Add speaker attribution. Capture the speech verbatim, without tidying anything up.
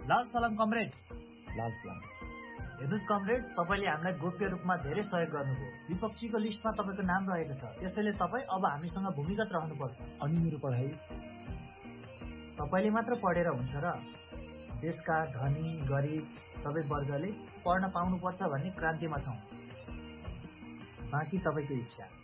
Speaker 1: लाल सलाम कमरेड।
Speaker 2: लाल सलाम।
Speaker 1: हेर्नुहोस् कमरेड, तपाईँले हामीलाई गोप्य रूपमा धेरै सहयोग गर्नुभयो। विपक्षीको लिस्टमा तपाईँको नाम रहेको छ, त्यसैले तपाईँ अब हामीसँग भूमिगत रहनुपर्छ।
Speaker 2: अनि मेरो पढाइ?
Speaker 1: तपाईँले मात्र पढेर हुन्छ र? देशका धनी गरिब सबै वर्गले पढ्न पाउनुपर्छ भन्ने क्रान्तिमा छौँ। बाँकी तपाईँको इच्छा।